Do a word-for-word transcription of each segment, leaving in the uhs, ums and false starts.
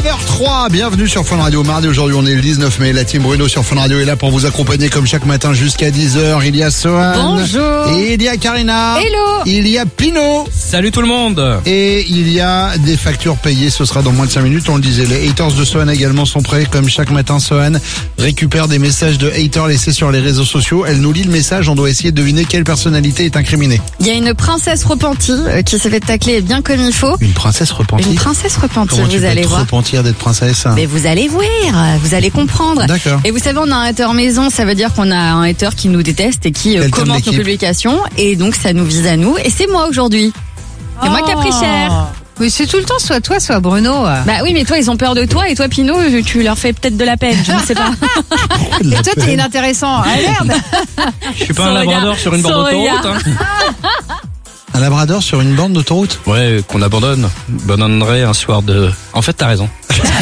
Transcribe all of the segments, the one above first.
neuf heures trois, bienvenue sur Fun Radio. Mardi, aujourd'hui, on est le dix-neuf mai. La team Bruno sur Fun Radio est là pour vous accompagner comme chaque matin jusqu'à dix heures. Il y a Sohan. Bonjour. Et il y a Karina. Hello. Il y a Pino. Salut tout le monde. Et il y a des factures payées. Ce sera dans moins de cinq minutes. On le disait. Les haters de Sohan également sont prêts. Comme chaque matin, Sohan récupère des messages de haters laissés sur les réseaux sociaux. Elle nous lit le message. On doit essayer de deviner quelle personnalité est incriminée. Il y a une princesse repentie euh, qui s'est fait tacler bien comme il faut. Une princesse repentie. Une princesse repentie, Comment tu vous peux allez te voir. repentir d'être princesse? Mais vous allez voir, vous allez comprendre. D'accord. Et vous savez, on a un hater maison, ça veut dire qu'on a un hater qui nous déteste et qui euh, Quelqu'un de commente nos l'équipe. publications. Et donc, ça nous vise à nous. Et c'est moi aujourd'hui. C'est moi qui a pris cher. Oui, c'est tout le temps soit toi, soit Bruno. Bah oui, mais toi, ils ont peur de toi. Et toi, Pinot, tu leur fais peut-être de la peine. Je ne sais pas. Et toi, t'es inintéressant. Ah merde. Je suis pas Son un regard, labrador sur une son borne regard. d'autoroute. Hein. Un labrador sur une borne d'autoroute? Ouais, qu'on abandonne. Abandonnerait un soir de... En fait, t'as raison.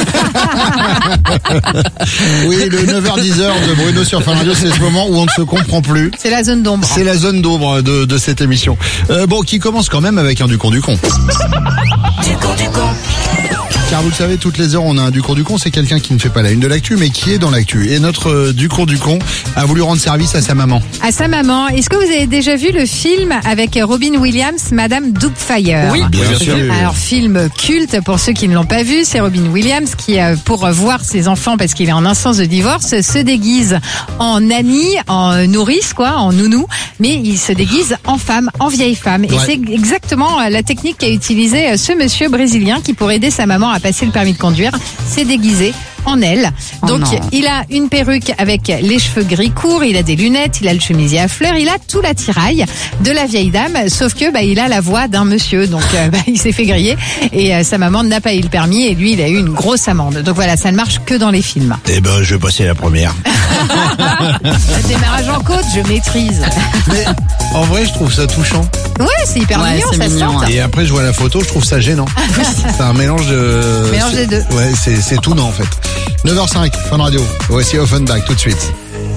Oui, le neuf heures dix heures de Bruno sur Fun Radio, c'est ce moment où on ne se comprend plus. C'est la zone d'ombre. C'est la zone d'ombre de, de cette émission. Euh, bon, qui commence quand même avec un du con du con. Car vous le savez, toutes les heures, on a un du con du con. C'est quelqu'un qui ne fait pas la une de l'actu, mais qui est dans l'actu. Et notre euh, du con du con a voulu rendre service à sa maman. À sa maman. Est-ce que vous avez déjà vu le film avec Robin Williams, Madame Doubtfire? Oui. Bien sûr. Alors, film culte pour ceux qui ne l'ont pas vu, c'est Robin Williams qui, euh, pour voir ses enfants, parce qu'il est en instance de divorce, se déguise en nanny, en nourrice, quoi, en nounou, mais il se déguise en femme, en vieille femme. Et Ouais. c'est exactement euh, la technique qu'a utilisée euh, ce monsieur brésilien qui, pour aider sa maman à passer le permis de conduire, s'est déguisé en elle. Oh Donc, non. il a une perruque avec les cheveux gris courts, il a des lunettes, il a le chemisier à fleurs, il a tout l'attirail de la vieille dame, sauf que bah, il a la voix d'un monsieur, donc euh, bah, il s'est fait griller et euh, sa maman n'a pas eu le permis et lui il a eu une grosse amende. Donc voilà, ça ne marche que dans les films. Eh ben, je vais passer la première. Le démarrage en côte, je maîtrise. Mais en vrai, je trouve ça touchant. Ouais, c'est hyper Ouais, mignon, c'est ça mignon, sent. ouais. Et après, je vois la photo, je trouve ça gênant. C'est un mélange de... Mélange des deux. Ouais, c'est, c'est tout non, en fait. neuf heures cinq, Fun Radio. Voici Offenbach tout de suite.